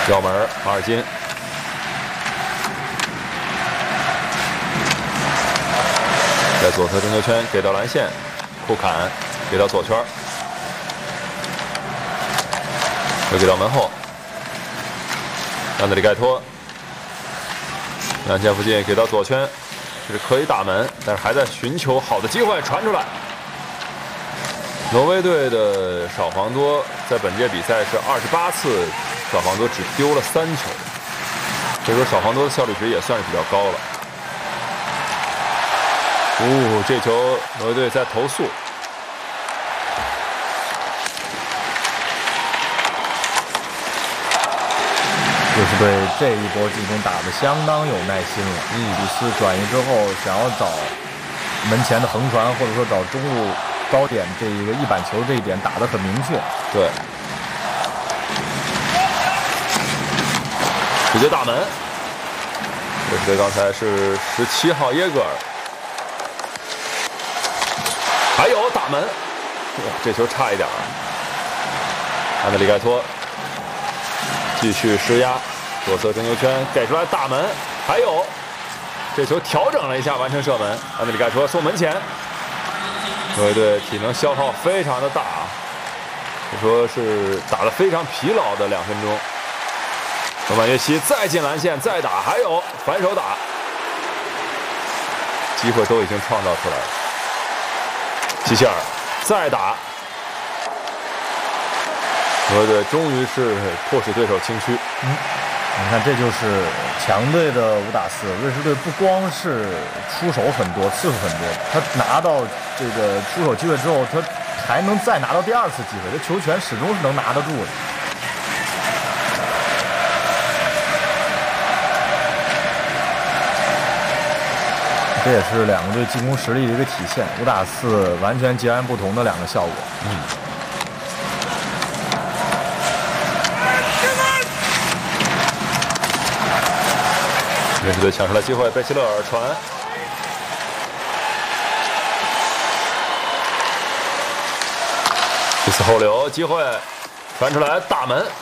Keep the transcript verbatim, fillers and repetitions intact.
绕门，马尔金。在左侧中球圈给到蓝线，库坎给到左圈，又给到门后。安德里盖托，两线附近给到左圈，这是可以打门，但是还在寻求好的机会传出来。挪威队的少防多在本届比赛是二十八次少防多只丢了三球，所以说少防多的效率值也算是比较高了。哦，这球挪威队在投诉。 瑞士队这一波进攻打得相当有耐心了。嗯，比斯转移之后想要找门前的横传，或者说找中路高点这一个一板球这一点打得很明确。 对，直接大门。瑞士队刚才是十七号耶格尔。还有打门，哇，这球差一点啊！安德里盖托继续施压，左侧中球圈给出来大门，还有这球调整了一下，完成射门。安德里盖托送门前。挪威队体能消耗非常的大啊，可以说是打得非常疲劳的两分钟。罗曼约西再进蓝线再打，还有反手打，机会都已经创造出来了。齐切尔再打，挪威队终于是迫使对手轻虚。 嗯，你看这就是强队的五打四。瑞士队不光是出手很多，次数很多，他拿到这个出手机会之后，他还能再拿到第二次机会，这球权始终是能拿得住的。这也是两个队进攻实力的一个体现，五打四完全截然不同的两个效果。嗯。 瑞士队抢出来机会，贝希勒尔传，这次后流机会传出来大门，